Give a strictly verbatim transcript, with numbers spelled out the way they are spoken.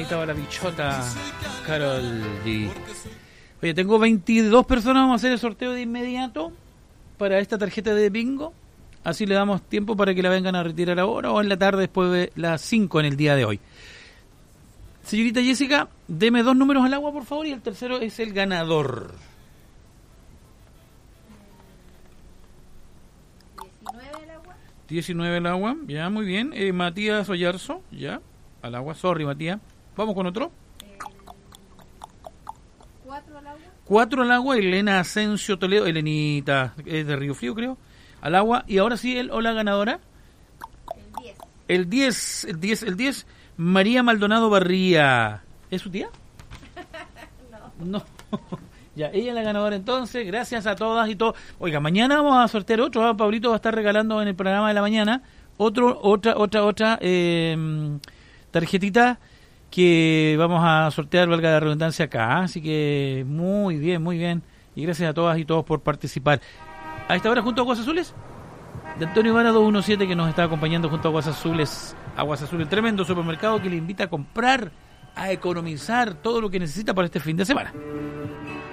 estaba la bichota Karol G. Oye, tengo veintidós personas, vamos a hacer el sorteo de inmediato para esta tarjeta de bingo. Así le damos tiempo para que la vengan a retirar ahora o en la tarde después de las cinco en el día de hoy. Señorita Jessica, deme dos números al agua, por favor, y el tercero es el ganador. diecinueve al agua. diecinueve al agua, ya, muy bien. Eh, Matías Oyarzo, ya, al agua, sorry, Matías. Vamos con otro. cuatro al agua. cuatro al agua, Elena Asensio Toledo, Elenita, es de Río Frío, creo, al agua. Y ahora sí, el o la ganadora. El diez. El diez, el diez, el diez, María Maldonado Barría. ¿Es su tía? No. No. Ya, ella es la ganadora entonces. Gracias a todas y todos. Oiga, mañana vamos a sortear otro. ¿eh? Pablito va a estar regalando en el programa de la mañana otro, otra, otra, otra eh, tarjetita que vamos a sortear, valga la redundancia, acá. Así que muy bien, muy bien. Y gracias a todas y todos por participar. A esta hora junto a Aguas Azules, de Antonio Ivana dos diecisiete, que nos está acompañando junto a Aguas Azules. Aguas Azules, el tremendo supermercado que le invita a comprar, a economizar todo lo que necesita para este fin de semana.